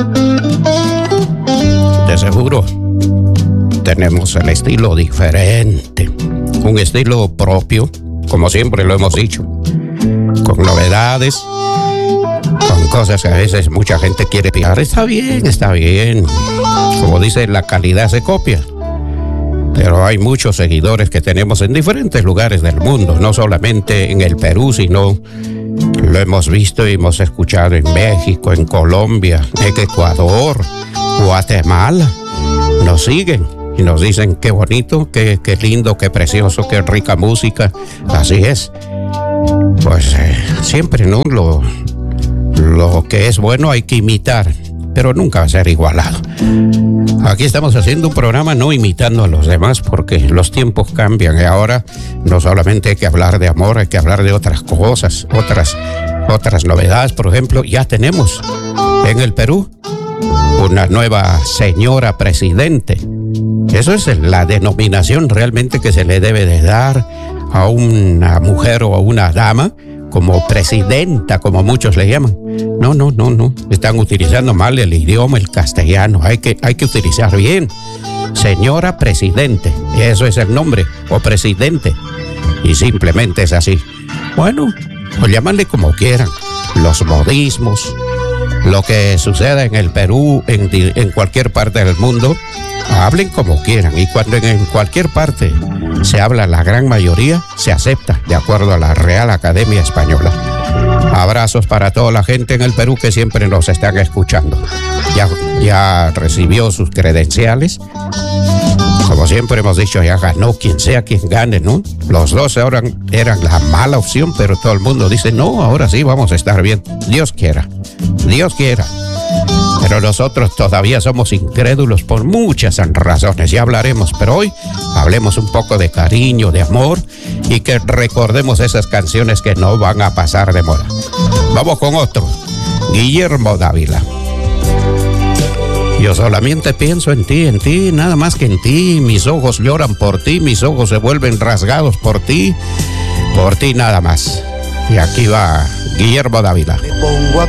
De seguro tenemos el estilo diferente, un estilo propio, como siempre lo hemos dicho, con novedades, con cosas que a veces mucha gente quiere pillar. Está bien. Como dice, la calidad se copia. Pero hay muchos seguidores que tenemos en diferentes lugares del mundo, no solamente en el Perú, sino lo hemos visto y hemos escuchado en México, en Colombia, en Ecuador, Guatemala. Nos siguen y nos dicen qué bonito, qué lindo, qué precioso, qué rica música. Así es. Pues siempre, ¿no? Lo que es bueno hay que imitar, pero nunca va a ser igualado. Aquí estamos haciendo un programa no imitando a los demás, porque los tiempos cambian y ahora no solamente hay que hablar de amor, hay que hablar de otras cosas, otras novedades. Por ejemplo, ya tenemos en el Perú una nueva señora presidente. Eso es la denominación realmente que se le debe de dar a una mujer o a una dama, como presidenta, como muchos le llaman. No. Están utilizando mal el idioma, el castellano. Hay que utilizar bien. Señora presidente. Eso es el nombre. O presidente. Y simplemente es así. Bueno, pues llámanle como quieran. Los modismos, lo que suceda en el Perú, en cualquier parte del mundo, hablen como quieran. Y cuando en cualquier parte se habla la gran mayoría, se acepta de acuerdo a la Real Academia Española. Abrazos para toda la gente en el Perú que siempre nos están escuchando. Ya recibió sus credenciales. Como siempre hemos dicho, ya ganó quien sea quien gane, ¿no? Los dos ahora eran la mala opción, pero todo el mundo dice, no, ahora sí vamos a estar bien. Dios quiera. Pero nosotros todavía somos incrédulos por muchas razones, ya hablaremos, pero hoy hablemos un poco de cariño, de amor, y que recordemos esas canciones que no van a pasar de moda. Vamos con otro, Guillermo Dávila. Yo solamente pienso en ti, nada más que en ti. Mis ojos lloran por ti, mis ojos se vuelven rasgados por ti nada más. Y aquí va Guillermo Dávila. Me pongo a